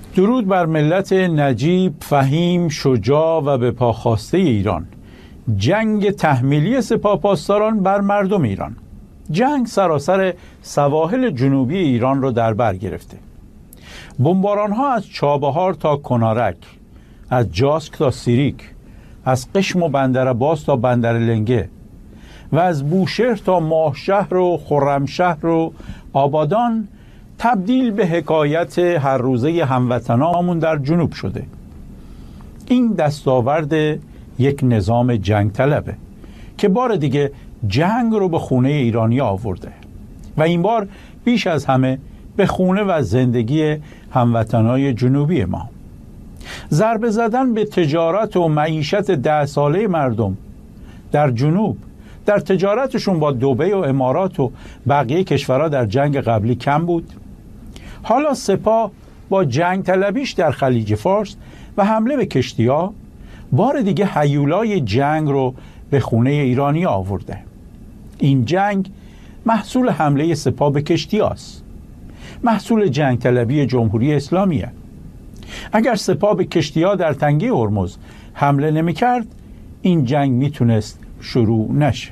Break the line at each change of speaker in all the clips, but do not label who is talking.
درود بر ملت نجیب، فهیم، شجاع و به پا خواسته ایران. جنگ تحمیلی سپاهپاسداران بر مردم ایران. جنگ سراسر سواحل جنوبی ایران را در بر گرفته. بمباران‌ها از چابهار تا کنارک، از جاسک تا سیریک، از قشم و بندرعباس تا بندرلنگه و از بوشهر تا ماهشهر و خرمشهر و آبادان تبدیل به حکایت هر روزه هموطنامون در جنوب شده. این دستاورد یک نظام جنگ طلبه که بار دیگه جنگ رو به خونه ایرانی آورده و این بار بیش از همه به خونه و زندگی هموطنای جنوبی ما. ضربه زدن به تجارت و معیشت 10 ساله مردم در جنوب، در تجارتشون با دبی و امارات و بقیه کشورها در جنگ قبلی کم بود. حالا سپاه با جنگ طلبیش در خلیج فارس و حمله به کشتی‌ها بار دیگه هیولای جنگ رو به خونه ایرانی آورده. این جنگ محصول حمله سپاه به کشتی‌هاست، محصول جنگ طلبی جمهوری اسلامیه. اگر سپاه به کشتی‌ها در تنگه هرمز حمله نمی‌کرد، این جنگ میتونست شروع نشه.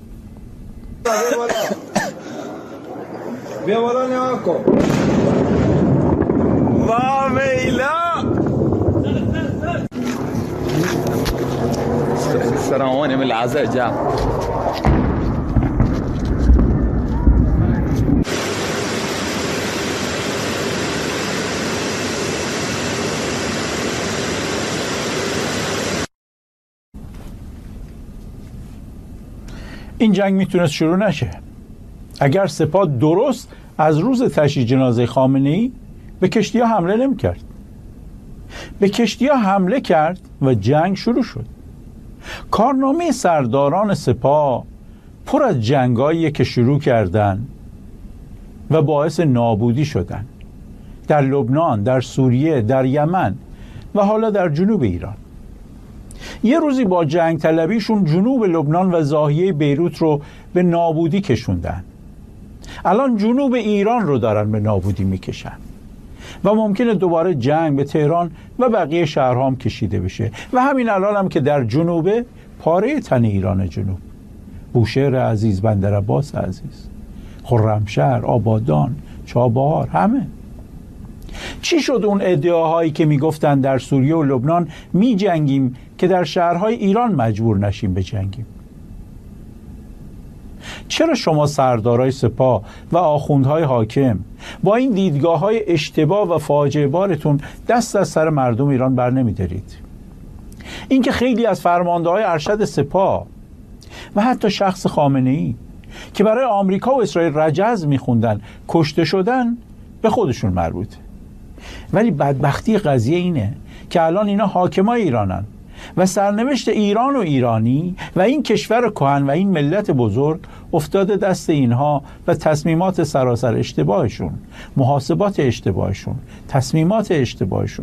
بیا بالا نگاه کن. وا ویلا سرعوني من العزاء جاء.
این جنگ میتونست شروع نشه اگر سپاه درست از روز تشییع جنازه خامنه‌ای به کشتی‌ها حمله نمی‌کرد. به کشتی‌ها حمله کرد و جنگ شروع شد. کارنامه سرداران سپاه پر از جنگایی که شروع کردن و باعث نابودی شدن در لبنان، در سوریه، در یمن و حالا در جنوب ایران. یه روزی با جنگ طلبیشون جنوب لبنان و ضاحیه بیروت رو به نابودی کشوندن. الان جنوب ایران رو دارن به نابودی میکشن و ممکنه دوباره جنگ به تهران و بقیه شهرها هم کشیده بشه و همین الان هم که در جنوب پاره تن ایران جنوب، بوشهر عزیز، بندرعباس عزیز، خرمشهر، آبادان، چابهار، همه. چی شد اون ادعاهایی که میگفتن در سوریه و لبنان می جنگیم که در شهرهای ایران مجبور نشیم به جنگیم؟ چرا شما سردارای سپاه و آخوندهای حاکم با این دیدگاه‌های اشتباه و فاجعه بارتون دست از سر مردم ایران بر نمی‌دارید؟ اینکه خیلی از فرمانده‌های ارشد سپاه و حتی شخص خامنه‌ای که برای آمریکا و اسرائیل رجز می‌خوندن کشته شدن به خودشون مربوطه. ولی بدبختی قضیه اینه که الان اینا حاکمای ایرانن و سرنوشت ایران و ایرانی و این کشور کهن و این ملت بزرگ افتاده دست اینها و تصمیمات سراسر اشتباهشون، محاسبات اشتباهشون، تصمیمات اشتباهشون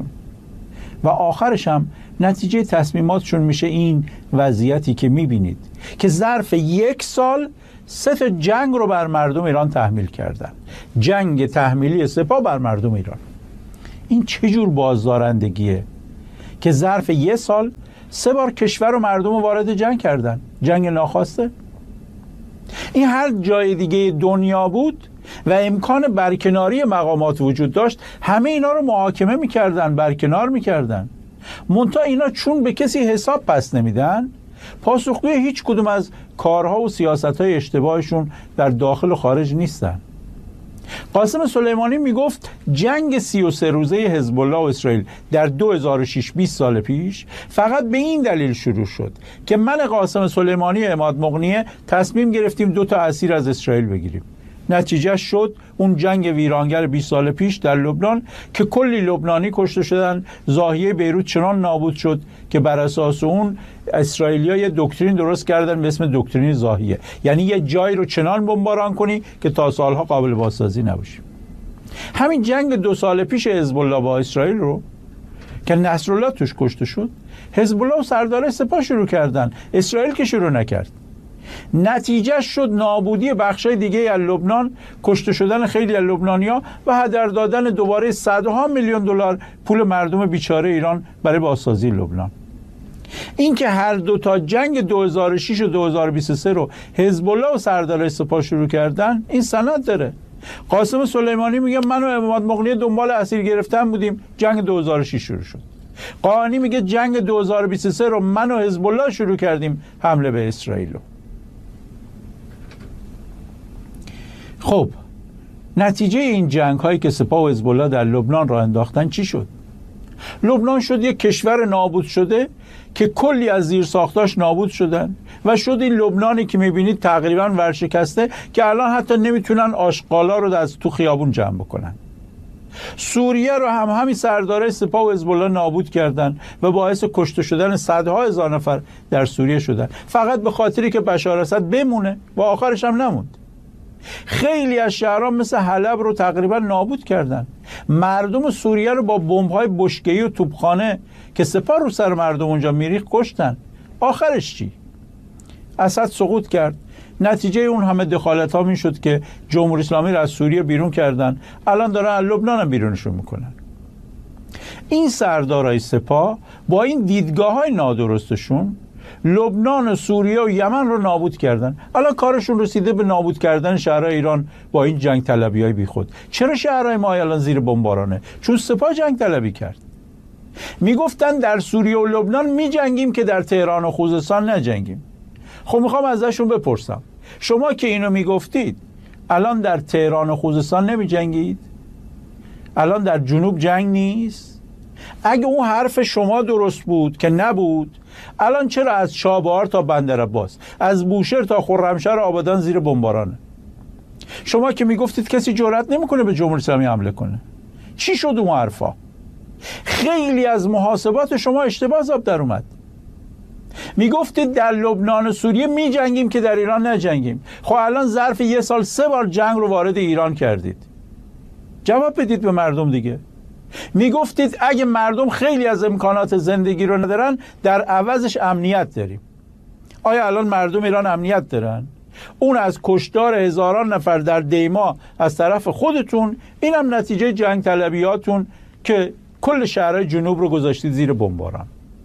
و آخرش هم نتیجه تصمیماتشون میشه این وضعیتی که میبینید که ظرف 1 سال 3 جنگ رو بر مردم ایران تحمیل کردن. جنگ تحمیلی سپاه بر مردم ایران. این چه جور بازدارندگیه که ظرف 1 سال 3 بار کشور و مردم رو وارد جنگ کردن؟ جنگ ناخواسته. این هر جای دیگه دنیا بود و امکان برکناری مقامات وجود داشت، همه اینا رو محاکمه میکردن، برکنار میکردن. منتها اینا چون به کسی حساب پس نمیدن، پاسخگوی هیچ کدوم از کارها و سیاستهای اشتباهشون در داخل و خارج نیستن. قاسم سلیمانی میگفت جنگ 33 روزه حزب الله و اسرائیل در 2006 20 سال پیش فقط به این دلیل شروع شد که من قاسم سلیمانی عماد مغنیه تصمیم گرفتیم 2 تا اسیر از اسرائیل بگیریم. نتیجه شد اون جنگ ویرانگر 20 سال پیش در لبنان که کلی لبنانی کشته شدن، ضاحیه بیروت چنان نابود شد که بر اساس اون اسرائیلی‌ها یه دکترین درست کردن به اسم دکترین ضاحیه، یعنی یه جایی رو چنان بمباران کنی که تا سالها قابل بازسازی نباشه. همین جنگ 2 سال پیش حزب الله با اسرائیل رو که نصرالله توش کشته شد، حزب الله و سردار سپاه شروع کردن، اسرائیل که شروع نکرد. نتیجه شد نابودی بخشای دیگه از لبنان، کشته شدن خیلی از لبنانی‌ها و هدر دادن دوباره صدها میلیون دلار پول مردم بیچاره ایران برای بازسازی لبنان. این که هر دو تا جنگ 2006 و 2023 رو حزب الله و سردار سپاه شروع کردن، این سند داره. قاسم سلیمانی میگه من و امامت مغنی دنبال اسیر گرفتن بودیم، جنگ 2006 شروع شد. قانی میگه جنگ 2023 رو من و حزب الله شروع کردیم، حمله به اسرائیل. خب نتیجه این جنگ هایی که سپاه و حزب الله در لبنان را انداختن چی شد؟ لبنان شد یک کشور نابود شده که کلی از زیرساختاش نابود شدن و شد این لبنانی که میبینید تقریبا ورشکسته که الان حتی نمیتونن آشغالا رو از تو خیابون جمع بکنن. سوریه رو هم همین سردارای سپاه و حزب الله نابود کردن و باعث کشته شدن صدها هزار نفر در سوریه شدن، فقط به خاطری که بشار اسد بمونه و آخرش هم نموند. خیلی از شهرها مثل حلب رو تقریبا نابود کردن. مردم سوریه رو با بمب‌های بشکه‌ای و توپخانه که سپاه رو سر مردم اونجا میریخت کشتن. آخرش چی؟ اسد سقوط کرد. نتیجه اون همه دخالت ها می شد که جمهوری اسلامی رو از سوریه بیرون کردن، الان دارن از لبنان هم بیرونشون میکنن. این سردارای سپاه با این دیدگاه های نادرستشون لبنان و سوریه و یمن رو نابود کردن. الان کارشون رسیده به نابود کردن شهرهای ایران با این جنگ طلبی های بی خود. چرا شهرهای ما الان زیر بمبارانه؟ چون سپاه جنگ طلبی کرد. میگفتن در سوریه و لبنان میجنگیم که در تهران و خوزستان نجنگیم. خب میخوام ازشون بپرسم، شما که اینو میگفتید الان در تهران و خوزستان نمیجنگید؟ الان در جنوب جنگ نیست؟ اگه اون حرف شما درست بود که نبود، الان چرا از چابهار تا بندرعباس، از بوشهر تا خرمشهر آبادان زیر بمبارانه؟ شما که میگفتید کسی جرئت نمیکنه به جمهوری اسلامی حمله کنه، چی شد اون حرفا؟ خیلی از محاسبات شما اشتباه حساب در اومد. میگفتید در لبنان و سوریه میجنگیم که در ایران نجنگیم. خب الان ظرف یه سال 3 بار جنگ رو وارد ایران کردید. جواب بدید به مردم دیگه. میگفتید اگه مردم خیلی از امکانات زندگی رو ندارن، در عوضش امنیت داریم. آیا الان مردم ایران امنیت دارن؟ اون از کشتار هزاران نفر در دیما از طرف خودتون، اینم نتیجه جنگ طلبیاتون که کل شهرهای جنوب رو گذاشتید زیر بمباران.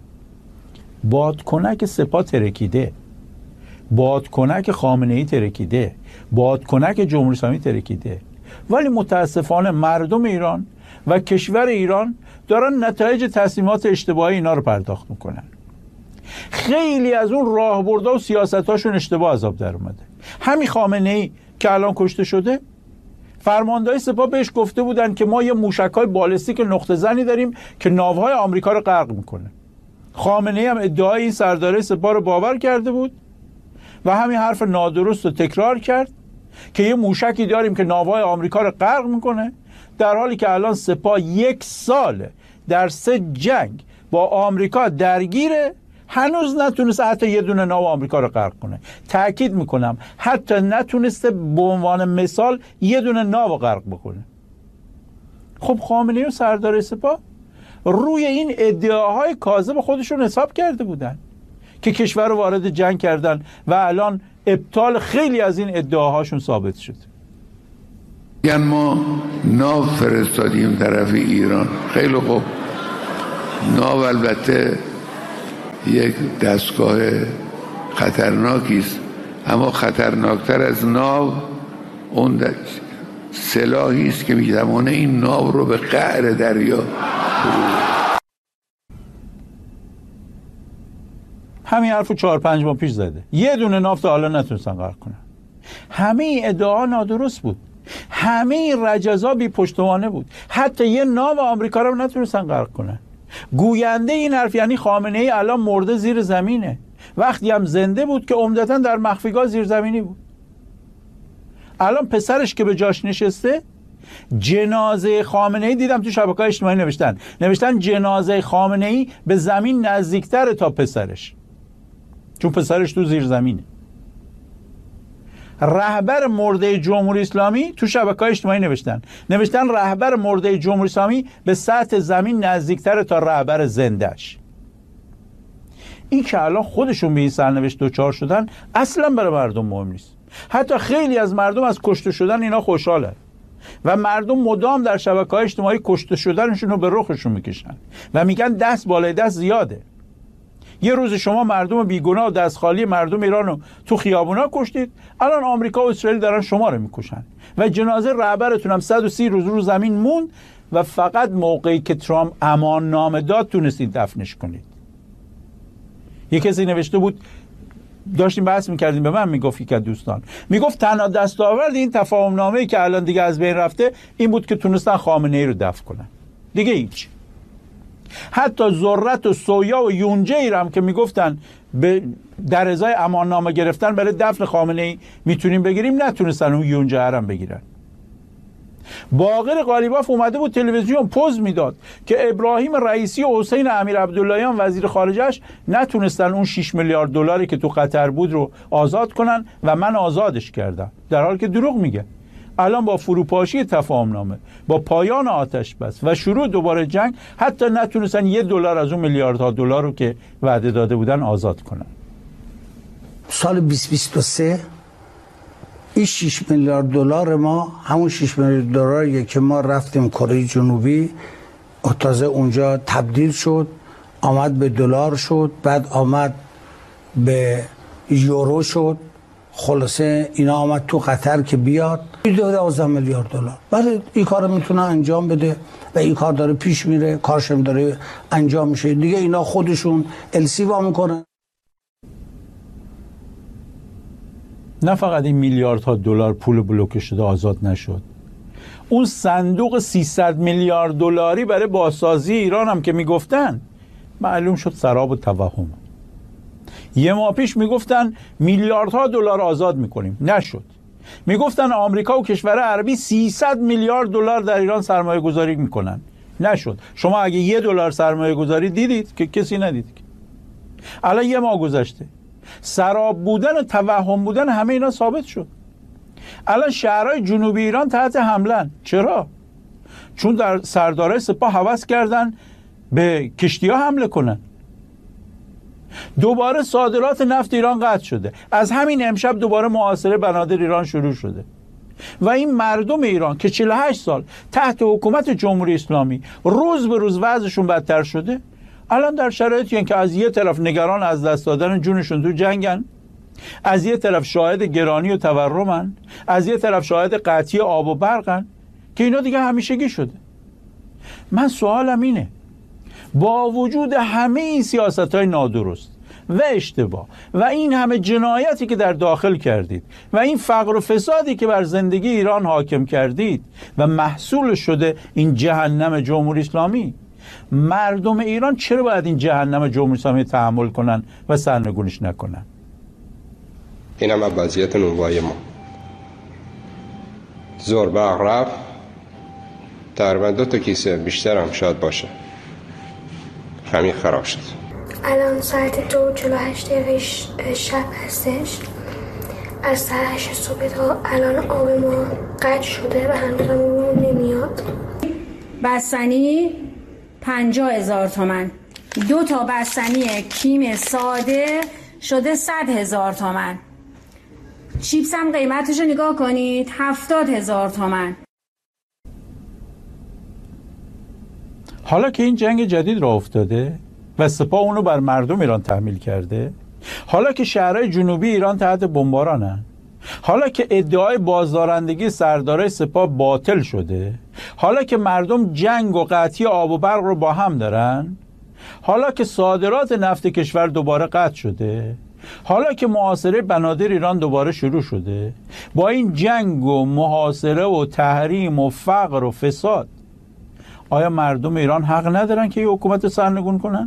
بادکنک سپاه ترکیده، بادکنک خامنه‌ای ترکیده، بادکنک جمهوری اسلامی ترکیده، ولی متاسفانه مردم ایران و کشور ایران دارن نتایج تصمیمات اشتباهی اینا رو پرداخت میکنن. خیلی از اون راهبردها و سیاستاشون اشتباه عذاب در اومده. همین خامنه‌ای که الان کشته شده، فرماندهای سپاه بهش گفته بودن که ما یه موشک‌های بالستیک نقطه زنی داریم که ناوهای آمریکا رو غرق میکنه. خامنه‌ای هم ادعای این سردار سپاه رو باور کرده بود و همین حرف نادرست رو تکرار کرد که یه موشکی داریم که ناوهای آمریکا رو غرق میکنه، در حالی که الان سپاه 1 سال در 3 جنگ با آمریکا درگیره، هنوز نتونسته حتی یه دونه ناو آمریکا رو غرق کنه. تأکید میکنم حتی نتونسته به عنوان مثال یه دونه ناو غرق بکنه. خب خامنه‌ای و سردار سپاه روی این ادعاهای کاذب خودشون حساب کرده بودن که کشور رو وارد جنگ کردن و الان ابطال خیلی از این ادعاهاشون ثابت شد.
یعنی ما ناو فرستادیم طرف ایران. خیلی خوب، ناو البته یک دستگاه خطرناکی است، اما خطرناکتر از ناو اون سلاحی است که می‌تواند این ناو رو به قعر دریا.
همین حرفو 4-5 ماه پیش زده. یه دونه ناو تا حالا نتونستن غرق کنن. همه این ادعاها نادرست بود. همه این رجزا بی پشتوانه بود. حتی یه ناو آمریکا رو نتونستن غرق کنن. گوینده این حرف یعنی خامنه‌ای الان مرده زیر زمینه. وقتی هم زنده بود که عمدتاً در مخفیگاه زیرزمینی بود. الان پسرش که به جاش نشسته، جنازه خامنه‌ای دیدم تو شبکه‌های اجتماعی نوشتن جنازه خامنه‌ای به زمین نزدیکتره تا پسرش، چون پسرش تو زیر زمینه. رهبر مرده جمهوری اسلامی تو شبکه‌های اجتماعی نوشتن رهبر مرده جمهوری اسلامی به سطح زمین نزدیکتره تا رهبر زندهش. این که الان خودشون به این سرنوشت دچار شدن اصلا برای مردم مهم نیست. حتی خیلی از مردم از کشته شدن اینا خوشحالن و مردم مدام در شبکه‌های اجتماعی کشته شدنشون رو به رخشون میکشن و میگن دست بالای دست زیاده. یه روز شما مردم بیگناه و دست خالی مردم ایران رو تو خیابونا کشتید، الان آمریکا و اسرائیل دارن شما رو میکشن و جنازه رهبرتون هم 130 روز رو زمین موند و فقط موقعی که ترامپ امان نامه داد تونستید دفنش کنید. یه کسی نوشته بود، داشتیم بحث میکردیم، به من میگفت یک از دوستان میگفت تنها دستاورد این تفاهم نامه‌ای که الان دیگه از بین رفته این بود که تونستن خامنه‌ای رو دفن کنن، دیگه هیچ. حتی ذرت و سویا و یونجه هم که میگفتن در ازای امان نامه گرفتن برای دفن خامنه‌ای میتونیم بگیریم، نتونستن اون یونجه هم بگیرن. باقر قالیباف اومده بود تلویزیون پوز میداد که ابراهیم رئیسی و حسین امیر عبداللهیان وزیر خارجهش نتونستن اون 6 میلیارد دلاری که تو قطر بود رو آزاد کنن و من آزادش کردم، در حالی که دروغ میگه. الان با فروپاشی تفاهم نامه، با پایان آتش بس و شروع دوباره جنگ، حتی نتونستن $1 از اون میلیاردها دلار رو که وعده داده بودن آزاد کنن.
سال 2023 این 6 میلیارد دلار ما همون 6 میلیارد دلاریه که ما رفتیم کره جنوبی، تازه اونجا تبدیل شد، آمد به دلار شد، بعد آمد به یورو شد، خلاصه اینا آمد تو قطر که بیاد 12 میلیارد دلار. بعد این کار میتونه انجام بده و این کار داره پیش میره، کارشم داره انجام میشه دیگه. اینا خودشون السیوا میکنن.
نه فقط این میلیاردها دلار پول بلوکه شده آزاد نشد، اون صندوق 300 میلیارد دلاری برای بازسازی ایران هم که میگفتن معلوم شد سراب و توهم. یه ماه پیش میگفتن میلیاردها دلار آزاد میکنیم، نشد. میگفتن آمریکا و کشور عربی 300 میلیارد دلار در ایران سرمایه گذاری میکنن، نشد. شما اگه $1 سرمایه گذاری دیدید که کسی ندید. الان یه ماه گذشته، سراب بودن و توهم بودن همه اینا ثابت شد. الان شهرهای جنوبی ایران تحت حملن. چرا؟ چون در سردارای سپاه هوس کردن به کشتی‌ها حمله کنن. دوباره صادرات نفت ایران قطع شده. از همین امشب دوباره محاصره بنادر ایران شروع شده و این مردم ایران که 48 سال تحت حکومت جمهوری اسلامی روز به روز وضعشون بدتر شده، الان در شرایطی که از یه طرف نگران از دست دادن جونشون تو جنگن، از یه طرف شاهد گرانی و تورمن، از یه طرف شاهد قطعی آب و برقن که اینا دیگه همیشگی شده. من سوالم اینه، با وجود همه این سیاست‌های نادرست و اشتباه و این همه جنایتی که در داخل کردید و این فقر و فسادی که بر زندگی ایران حاکم کردید و محصول شده این جهنم جمهوری اسلامی، مردم ایران چرا باید این جهنم جمهوری اسلامی تحمل کنن و سرنگونش نکنن؟
این هم وضعیت نونوای ما. زور برق رفت، تقریبا 2 کیسه بیشتر هم شاید باشه، همین خراب شد.
الان ساعت 2:48 شب هستش. از ساعت 8 صبح تا الان آب ما قطع شده و هنوز نمیاد.
بستنی 50,000 تومان، 2 تا بستنی کیم ساده شده 100,000 تومان. چیپس هم قیمتش رو نگاه کنید 70,000 تومان.
حالا که این جنگ جدید را افتاده و سپاه اونو بر مردم ایران تحمیل کرده، حالا که شهرهای جنوبی ایران تحت بمبارانن، حالا که ادعای بازدارندگی سردارای سپاه باطل شده، حالا که مردم جنگ و قطعی آب و برق رو با هم دارن، حالا که صادرات نفت کشور دوباره قطع شده، حالا که محاصره بنادر ایران دوباره شروع شده، با این جنگ و محاصره و تحریم و فقر و فساد، آیا مردم ایران حق ندارن که یه حکومت سرنگون کنن؟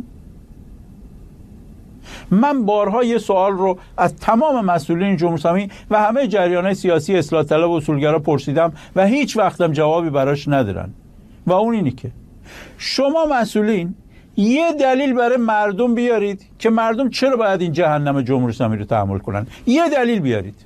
من بارها یه سوال رو از تمام مسئولین جمهوری اسلامی و همه جریان‌های سیاسی اصلاح طلب و اصولگرا پرسیدم و هیچ وقتم جوابی براش ندارن و اون اینی که شما مسئولین یه دلیل برای مردم بیارید که مردم چرا باید این جهنم جمهوری اسلامی رو تحمل کنن. یه دلیل بیارید.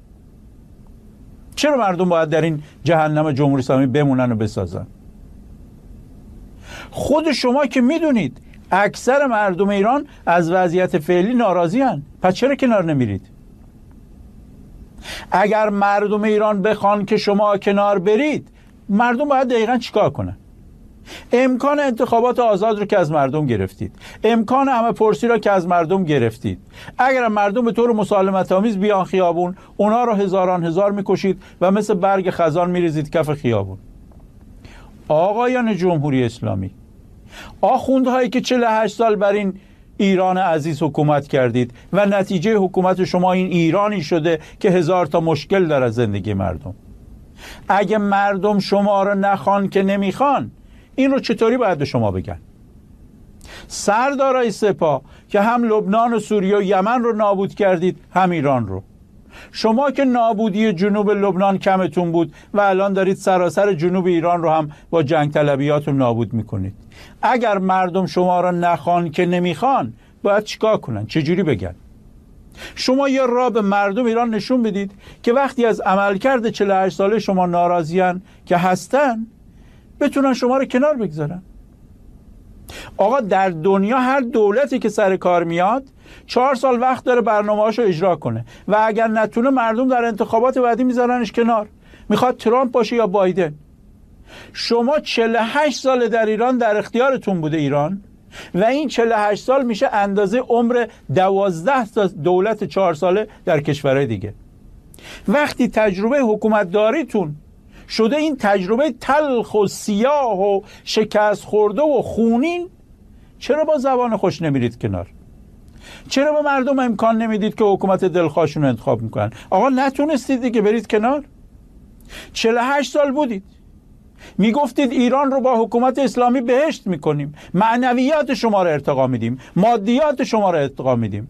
چرا مردم باید در این جهنم جمهوری اسلامی بمونن و بسازن؟ خود شما که میدونید اکثر مردم ایران از وضعیت فعلی ناراضی هستند. پس چرا کنار نمیرید؟ اگر مردم ایران بخوان که شما کنار برید، مردم باید دقیقاً چیکار کنن؟ امکان انتخابات آزاد رو که از مردم گرفتید، امکان همه پرسی رو که از مردم گرفتید، اگر مردم به طور مسالمت آمیز بیان خیابون، اونا رو هزاران هزار میکشید و مثل برگ خزان میریزید کف خیابون. آقایان جمهوری اسلامی، آخوندهایی که 48 سال بر این ایران عزیز حکومت کردید و نتیجه حکومت شما این ایرانی شده که 1000 تا مشکل داره زندگی مردم، اگه مردم شما رو نخوان که نمیخوان، این رو چطوری باید به شما بگن؟ سردارای سپاه که هم لبنان و سوریه و یمن رو نابود کردید، هم ایران رو. شما که نابودی جنوب لبنان کمتون بود و الان دارید سراسر جنوب ایران رو هم با جنگ طلبیاتون نابود میکنید. اگر مردم شما رو نخوان که نمیخوان، باید چیکار کنن؟ چجوری بگن؟ شما یه راه به مردم ایران نشون بدید که وقتی از عملکرد 48 ساله شما ناراضیان که هستن، بتونن شما رو کنار بگذارن. آقا در دنیا هر دولتی که سر کار میاد 4 سال وقت داره برنامه‌هاشو اجرا کنه و اگر نتونه مردم در انتخابات بعدی میذارنش کنار، میخواد ترامپ باشه یا بایدن. شما 48 سال در ایران در اختیارتون بوده ایران و این 48 سال میشه اندازه عمر 12 تا دولت 4 ساله در کشورهای دیگه. وقتی تجربه حکومت داریتون شده این تجربه تلخ و سیاه و شکست خورده و خونین، چرا با زبان خوش نمیرید کنار؟ چرا به مردم امکان نمیدید که حکومت دلخواهشون رو انتخاب میکنن؟ آقا نتونستید دیگه برید کنار. 48 سال بودید میگفتید ایران رو با حکومت اسلامی بهشت میکنیم، معنویات شما رو ارتقا میدیم، مادیات شما رو ارتقا میدیم،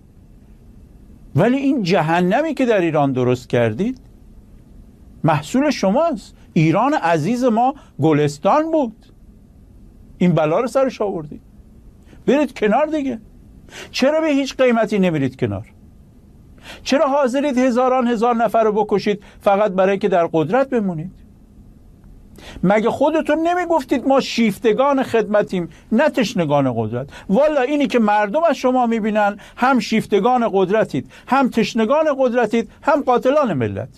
ولی این جهنمی که در ایران درست کردید محصول شماست. ایران عزیز ما گلستان بود، این بلا رو سرش آوردید. برید کنار دیگه. چرا به هیچ قیمتی نمیرید کنار؟ چرا حاضرید هزاران هزار نفر رو بکشید فقط برای که در قدرت بمونید؟ مگه خودتون نمیگفتید ما شیفتگان خدمتیم نه تشنگان قدرت؟ والا اینی که مردم از شما میبینن هم شیفتگان قدرتید، هم تشنگان قدرتید، هم قاتلان ملت.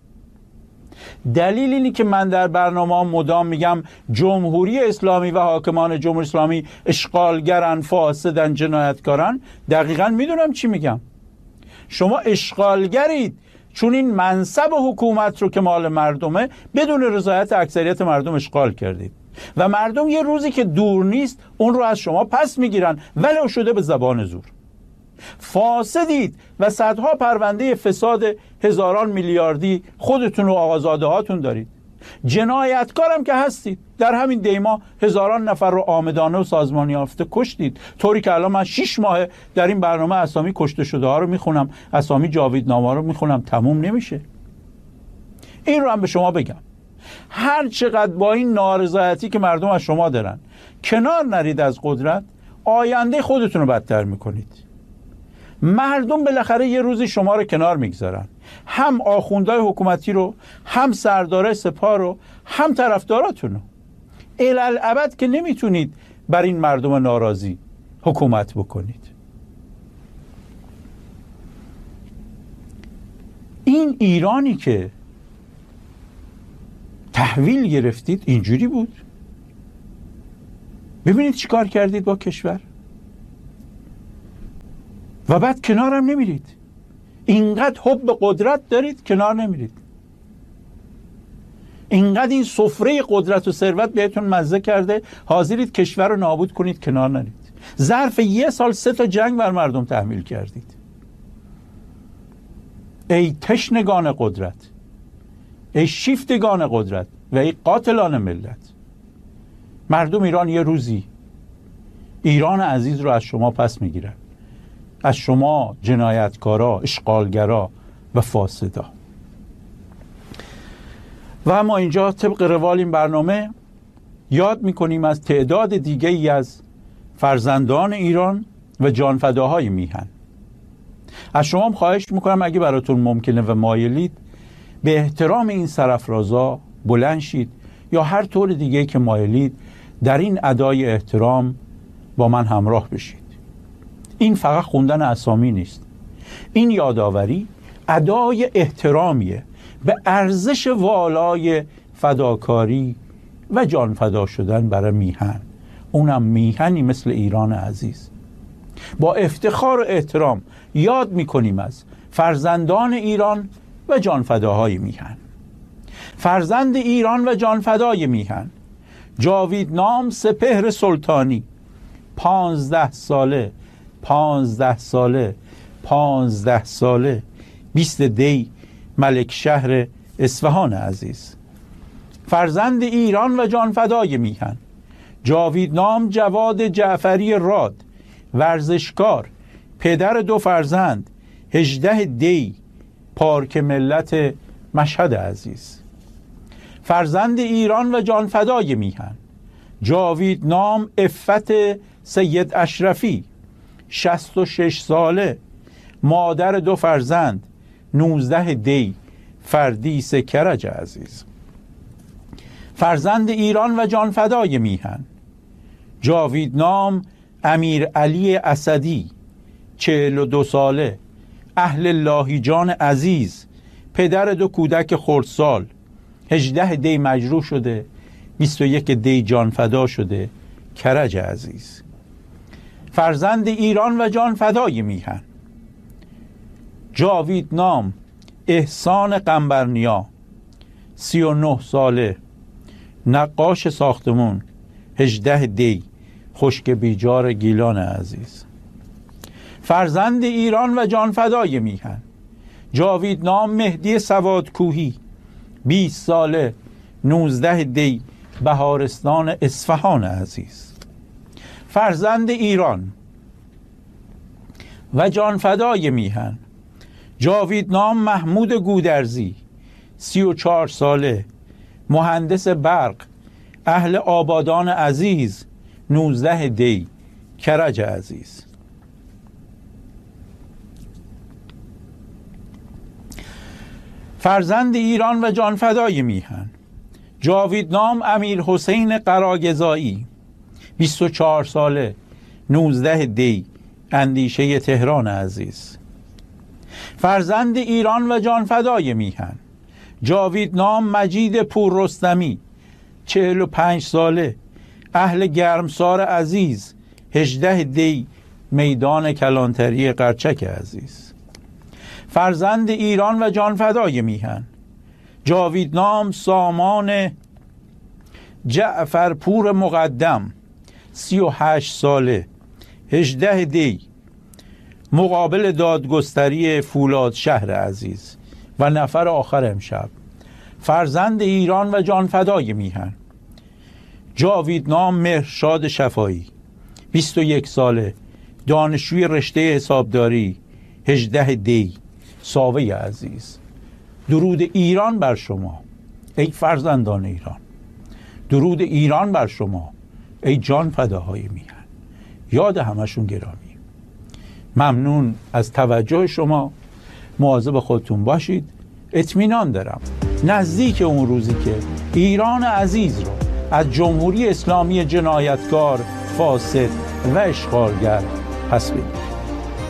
دلیل اینی که من در برنامه مدام میگم جمهوری اسلامی و حاکمان جمهوری اسلامی اشغالگرن، فاسدن، جنایتکارن، دقیقاً میدونم چی میگم. شما اشغالگرید چون این منصب حکومت رو که مال مردمه بدون رضایت اکثریت مردم اشغال کردید و مردم یه روزی که دور نیست اون رو از شما پس میگیرن ولو شده به زبان زور. فاسدید و صدها پرونده فساد هزاران میلیاردی خودتون و آقازاده هاتون دارید. جنایتکارم که هستید. در همین دیما هزاران نفر رو آمدانه و سازمانی یافته کشتید، طوری که الان من 6 ماه در این برنامه اسامی کشته شده ها رو میخونم، اسامی جاویدنامه رو میخونم، تموم نمیشه. این رو هم به شما بگم، هر چقدر با این نارضایتی که مردم از شما دارن کنار نرید از قدرت، آینده خودتون رو بدتر میکنید. مردم بالاخره یه روزی شما رو کنار میگذارن، هم آخوندهای حکومتی رو، هم سردارای سپاه رو، هم طرفداراتون رو. الالعبد که نمیتونید بر این مردم ناراضی حکومت بکنید. این ایرانی که تحویل گرفتید اینجوری بود. ببینید چی کار کردید با کشور و بعد کنارم نمیرید. اینقدر حب قدرت دارید کنار نمیرید. اینقدر این سفره قدرت و ثروت بهتون مزه کرده حاضرید کشور رو نابود کنید کنار نرید. ظرف 1 سال 3 تا جنگ بر مردم تحمیل کردید. ای تشنگان قدرت، ای شیفتگان قدرت و ای قاتلان ملت. مردم ایران یه روزی ایران عزیز رو از شما پس میگیرن، از شما جنایتکارا، اشغالگرا و فاسدا. و اما اینجا طبق روال این برنامه یاد میکنیم از تعداد دیگه ای از فرزندان ایران و جانفداهای میهن. از شما هم خواهش میکنم اگه براتون ممکنه و مایلید به احترام این سرافرازا بلند شید یا هر طور دیگه که مایلید در این ادای احترام با من همراه بشید. این فقط خوندن اسامی نیست، این یادآوری ادای احترامیه به ارزش والای فداکاری و جان فدا شدن برای میهن، اونم میهنی مثل ایران عزیز. با افتخار و احترام یاد میکنیم از فرزندان ایران و جانفداهای میهن. فرزند ایران و جانفدای میهن، جاویدنام سپهر سلطانی، 15 ساله 20 دی ملک شهر اصفهان عزیز. فرزند ایران و جانفدای میهن، جاویدنام جواد جعفری راد، ورزشکار، پدر 2 فرزند، 18 دی پارک ملت مشهد عزیز. فرزند ایران و جانفدای میهن، جاویدنام عفت سید اشرفی، 66 ساله، مادر 2 فرزند، 19 دی فردیس کرج عزیز. فرزند ایران و جانفدای میهن، جاویدنام امیر علی اسدی، 42 ساله، اهل لاهیجان عزیز، پدر 2 کودک خردسال، 18 دی مجروح شده، 21 دی جانفدا شده، کرج عزیز. فرزند ایران و جانفدای میهن، جاویدنام احسان قنبرنیا، 39 ساله، نقاش ساختمون، 18 دی خشک بیجار گیلان عزیز. فرزند ایران و جانفدای میهن، جاویدنام مهدی سوادکوهی، 20 ساله، 19 دی بهارستان اصفهان عزیز. فرزند ایران و جانفدای میهن، جاویدنام محمود گودرزی، 34 ساله، مهندس برق، اهل آبادان عزیز، 19 دی کرج عزیز. فرزند ایران و جانفدای میهن، جاویدنام امیر حسین قراگزایی، 24 ساله، 19 دی اندیشه تهران عزیز. فرزند ایران و جانفدای میهن، جاویدنام مجید پوررستمی، 45 ساله، اهل گرمسار عزیز، 18 دی میدان کلانتری قرچک عزیز. فرزند ایران و جانفدای میهن، جاویدنام سامان جعفرپور مقدم، 38 ساله، 18 دی مقابل دادگستری فولاد شهر عزیز. و نفر آخر امشب، فرزند ایران و جانفدای میهن، جاویدنام مهرشاد شفایی، 21 ساله، دانشجوی رشته حسابداری، 18 دی ساوه عزیز. درود ایران بر شما ای فرزندان ایران، درود ایران بر شما ای جان فداهای میهن. یاد همشون گرامی. ممنون از توجه شما، مواظب خودتون باشید. اطمینان دارم نزدیک اون روزی که ایران عزیز رو از جمهوری اسلامی جنایتکار، فاسد و اشغالگر پس بدید.